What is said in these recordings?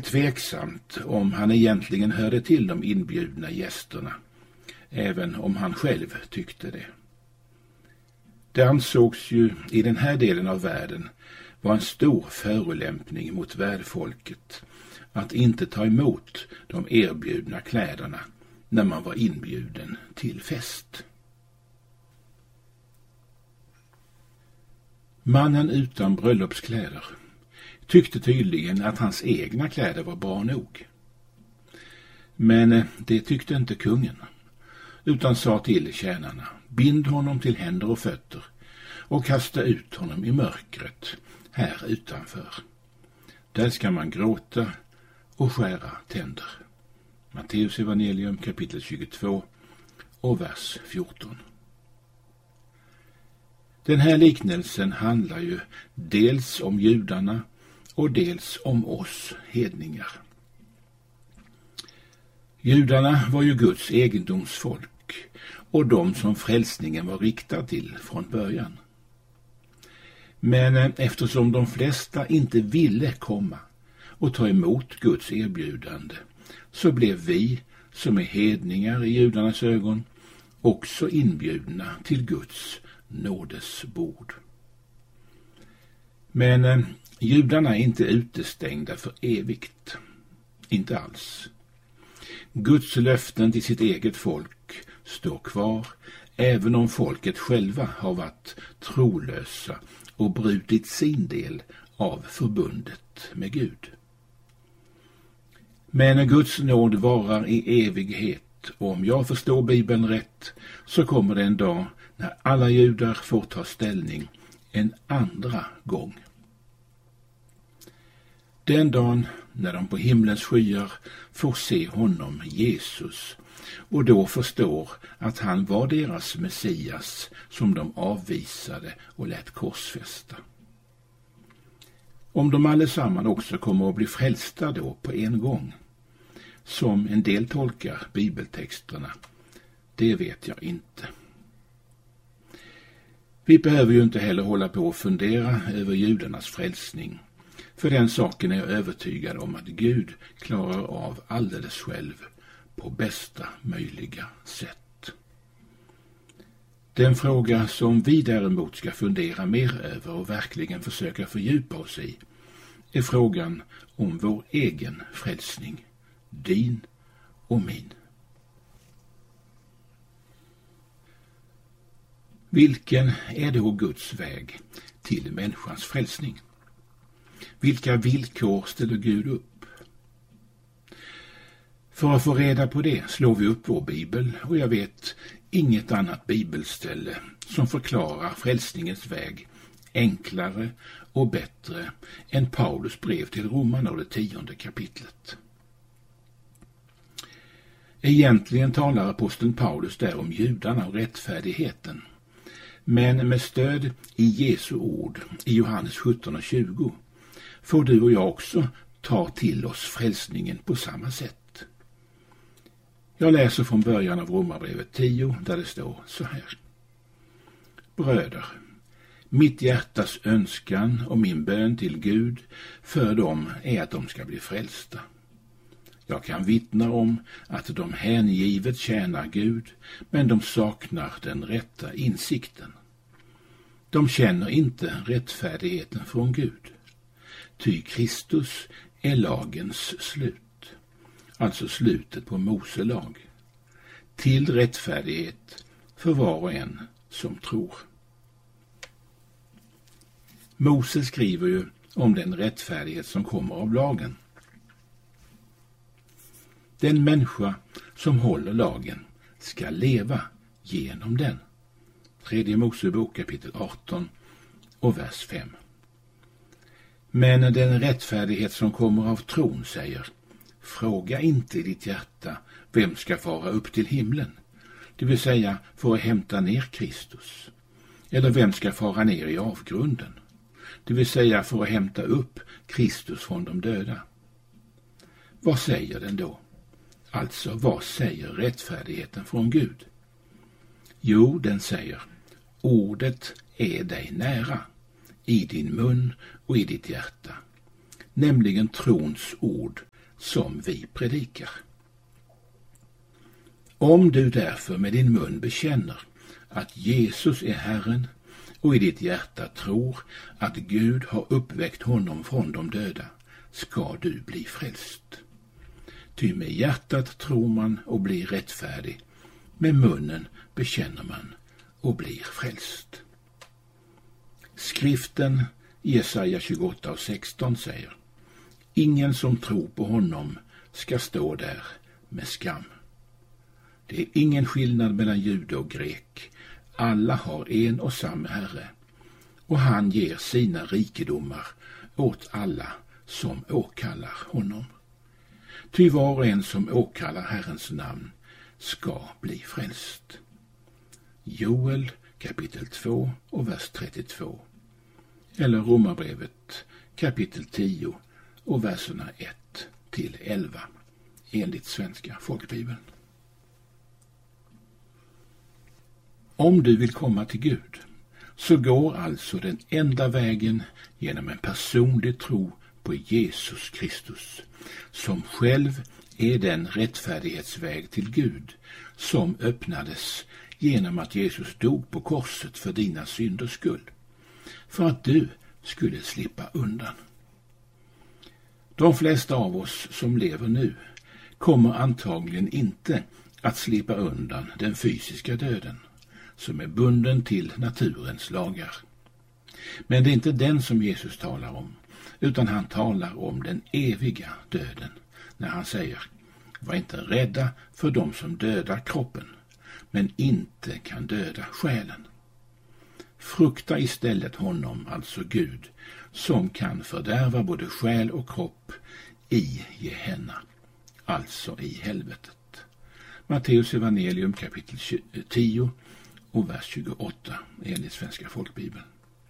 nog tveksamt om han egentligen hörde till de inbjudna gästerna, även om han själv tyckte det. Det ansågs ju i den här delen av världen vara en stor förolämpning mot värdfolket att inte ta emot de erbjudna kläderna när man var inbjuden till fest. Mannen utan bröllopskläder tyckte tydligen att hans egna kläder var bra nog. Men det tyckte inte kungen, utan sa till tjänarna: bind honom till händer och fötter och kasta ut honom i mörkret här utanför. Där ska man gråta och skära tänder. Matteus evangelium kapitel 22 och vers 14. Den här liknelsen handlar ju dels om judarna och dels om oss hedningar. Judarna var ju Guds egendomsfolk och de som frälsningen var riktad till från början. Men eftersom de flesta inte ville komma och ta emot Guds erbjudande, så blev vi, som är hedningar i judarnas ögon, också inbjudna till Guds nådesbord. Men judarna är inte utestängda för evigt. Inte alls. Guds löften till sitt eget folk står kvar, även om folket själva har varit trolösa och brutit sin del av förbundet med Gud. Men Guds nåd varar i evighet, och om jag förstår Bibeln rätt så kommer det en dag när alla judar får ta ställning en andra gång. Den dagen när de på himlens skyar får se honom, Jesus, och då förstår att han var deras Messias som de avvisade och lät korsfästa. Om de allesamman också kommer att bli frälsta då på en gång, som en del tolkar bibeltexterna, det vet jag inte. Vi behöver ju inte heller hålla på och fundera över judarnas frälsning. För den saken är jag övertygad om att Gud klarar av alldeles själv på bästa möjliga sätt. Den fråga som vi däremot ska fundera mer över och verkligen försöka fördjupa oss i är frågan om vår egen frälsning, din och min. Vilken är då Guds väg till människans frälsning? Vilka villkor ställer Gud upp? För att få reda på det slår vi upp vår bibel, och jag vet inget annat bibelställe som förklarar frälsningens väg enklare och bättre än Paulus brev till Romarna och det 10:e kapitlet. Egentligen talar aposteln Paulus där om judarna och rättfärdigheten, men med stöd i Jesu ord i Johannes 17:20 får du och jag också ta till oss frälsningen på samma sätt. Jag läser från början av Romarbrevet 10 där det står så här: Bröder, mitt hjärtas önskan och min bön till Gud för dem är att de ska bli frälsta. Jag kan vittna om att de hängivet tjänar Gud, men de saknar den rätta insikten. De känner inte rättfärdigheten från Gud. Ty Kristus är lagens slut, alltså slutet på Mose lag, till rättfärdighet för var och en som tror. Mose skriver ju om den rättfärdighet som kommer av lagen. Den människa som håller lagen ska leva genom den. 3 Mosebok kapitel 18 och vers 5. Men den rättfärdighet som kommer av tron säger: fråga inte i ditt hjärta vem ska fara upp till himlen, det vill säga för att hämta ner Kristus, eller vem ska fara ner i avgrunden, det vill säga för att hämta upp Kristus från de döda. Vad säger den då? Alltså, vad säger rättfärdigheten från Gud? Jo, den säger: ordet är dig nära, i din mun och i ditt hjärta. Nämligen trons ord som vi predikar. Om du därför med din mun bekänner att Jesus är Herren och i ditt hjärta tror att Gud har uppväckt honom från de döda, ska du bli frälst. Ty med hjärtat tror man och blir rättfärdig, med munnen bekänner man och blir frälst. Skriften i Jesaja 28:16 säger: ingen som tror på honom ska stå där med skam. Det är ingen skillnad mellan jude och grek. Alla har en och samma Herre, och han ger sina rikedomar åt alla som åkallar honom. Ty var och en som åkallar Herrens namn ska bli frälst. Joel kapitel 2 och vers 32. Eller Romarbrevet kapitel 10 och verserna 1-11 enligt Svenska folkbibeln. Om du vill komma till Gud så går alltså den enda vägen genom en personlig tro på Jesus Kristus, som själv är den rättfärdighetsväg till Gud som öppnades genom att Jesus dog på korset för dina synders skull, för att du skulle slippa undan. De flesta av oss som lever nu kommer antagligen inte att slippa undan den fysiska döden, som är bunden till naturens lagar. Men det är inte den som Jesus talar om, utan han talar om den eviga döden, när han säger: var inte rädda för dem som dödar kroppen, men inte kan döda själen. Frukta istället honom, alltså Gud, som kan fördärva både själ och kropp i Gehenna, alltså i helvetet. Matteus evangelium kapitel 10 och vers 28 enligt Svenska folkbibeln.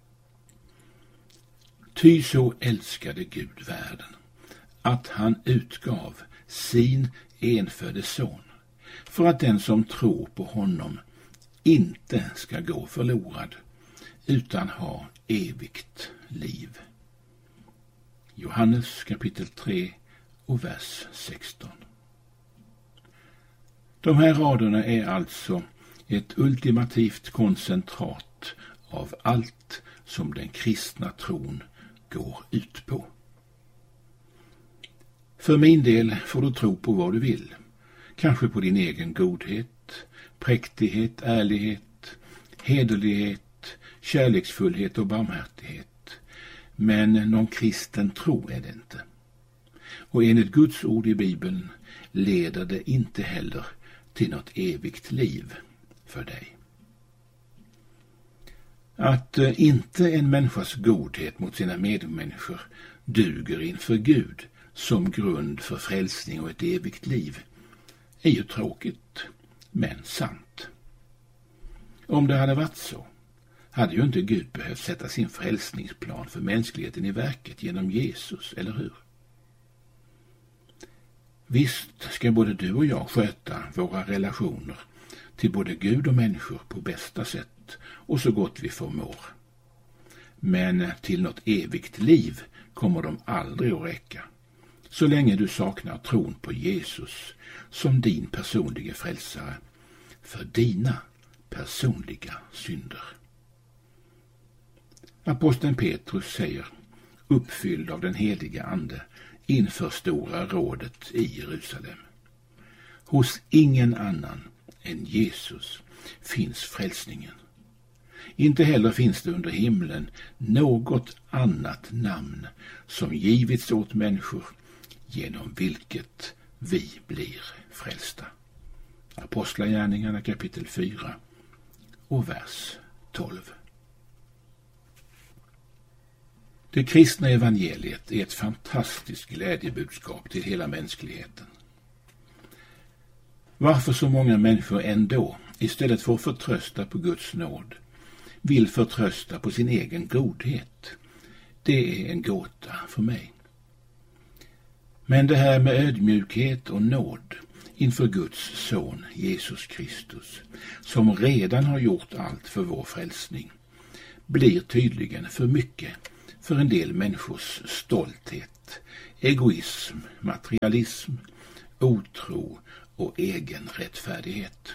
Ty så älskade Gud världen, att han utgav sin enfödde son, för att den som tror på honom inte ska gå förlorad, utan ha evigt liv. Johannes kapitel 3 och vers 16. De här raderna är alltså ett ultimativt koncentrat av allt som den kristna tron går ut på. För min del får du tro på vad du vill. Kanske på din egen godhet, präktighet, ärlighet, hederlighet, kärleksfullhet och barmhärtighet. Men någon kristen tro är det inte. Och enligt Guds ord i Bibeln leder det inte heller till något evigt liv för dig. Att inte en människas godhet mot sina medmänniskor duger inför Gud som grund för frälsning och ett evigt liv är ju tråkigt, men sant. Om det hade varit så, hade ju inte Gud behövt sätta sin frälsningsplan för mänskligheten i verket genom Jesus, eller hur? Visst ska både du och jag sköta våra relationer till både Gud och människor på bästa sätt och så gott vi förmår. Men till något evigt liv kommer de aldrig att räcka, så länge du saknar tron på Jesus som din personliga frälsare för dina personliga synder. Aposteln Petrus säger, uppfylld av den heliga ande, inför stora rådet i Jerusalem: hos ingen annan än Jesus finns frälsningen. Inte heller finns det under himlen något annat namn som givits åt människor genom vilket vi blir frälsta. Apostlagärningarna kapitel 4 och vers 12. Det kristna evangeliet är ett fantastiskt glädjebudskap till hela mänskligheten. Varför så många människor ändå, istället för att förtrösta på Guds nåd, vill förtrösta på sin egen godhet, det är en gåta för mig. Men det här med ödmjukhet och nåd inför Guds son Jesus Kristus, som redan har gjort allt för vår frälsning, blir tydligen för mycket för en del människors stolthet, egoism, materialism, otro och egen rättfärdighet.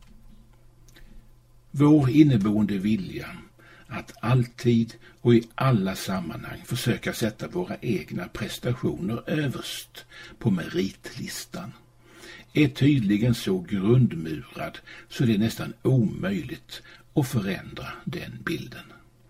Vår inneboende vilja att alltid och i alla sammanhang försöka sätta våra egna prestationer överst på meritlistan är tydligen så grundmurad så det är nästan omöjligt att förändra den bilden.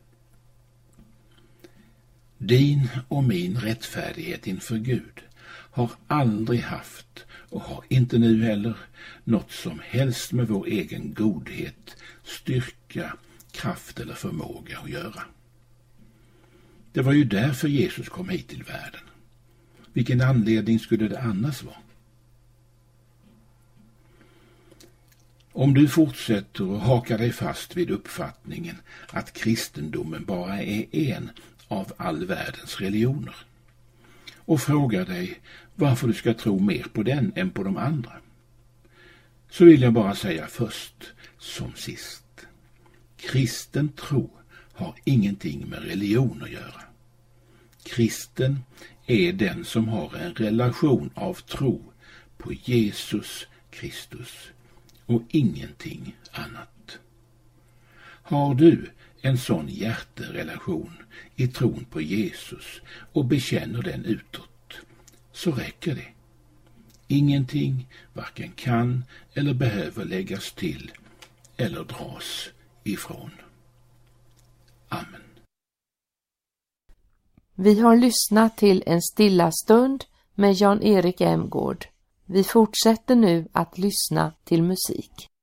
Din och min rättfärdighet inför Gud har aldrig haft och har inte nu heller något som helst med vår egen godhet, styrka, kraft eller förmåga att göra. Det var ju därför Jesus kom hit till världen. Vilken anledning skulle det annars vara? Om du fortsätter att haka dig fast vid uppfattningen att kristendomen bara är en av all världens religioner och frågar dig varför du ska tro mer på den än på de andra, så vill jag bara säga först som sist. Kristen tro har ingenting med religion att göra. Kristen är den som har en relation av tro på Jesus Kristus och ingenting annat. Har du en sån hjärterelation i tron på Jesus och bekänner den utåt, så räcker det. Ingenting varken kan eller behöver läggas till eller dras ifrån. Amen. Vi har lyssnat till en stilla stund med Jan-Erik Emgård. Vi fortsätter nu att lyssna till musik.